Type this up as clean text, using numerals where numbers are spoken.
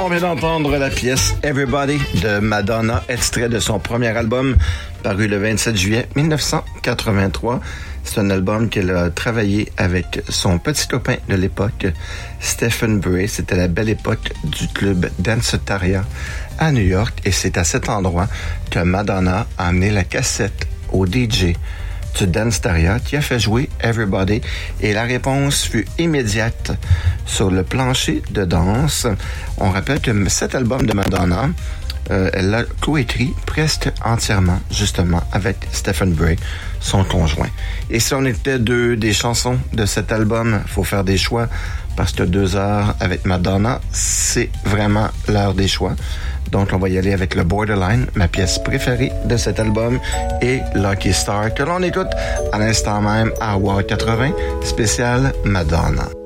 On vient d'entendre la pièce Everybody de Madonna, extrait de son premier album paru le 27 juillet 1983. C'est un album qu'elle a travaillé avec son petit copain de l'époque, Stephen Bray. C'était la belle époque du club Dancetaria à New York et c'est à cet endroit que Madonna a amené la cassette au DJ du Dancetaria qui a fait jouer Everybody et la réponse fut immédiate sur le plancher de danse. On rappelle que cet album de Madonna, elle l'a coécrit presque entièrement, justement, avec Stephen Bray, son conjoint. Et si on était deux des chansons de cet album, il faut faire des choix, parce que 2 heures avec Madonna, c'est vraiment l'heure des choix. Donc, on va y aller avec le Borderline, ma pièce préférée de cet album, et Lucky Star, que l'on écoute à l'instant même à War 80, spécial Madonna.